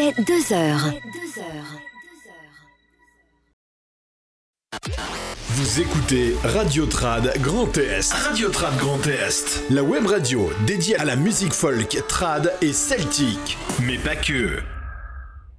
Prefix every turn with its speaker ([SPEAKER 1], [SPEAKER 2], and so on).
[SPEAKER 1] Jusqu'à 2h.
[SPEAKER 2] Vous écoutez Radio Trad Grand Est. Radio Trad Grand Est. La web radio dédiée à la musique folk, trad et celtique. Mais pas que.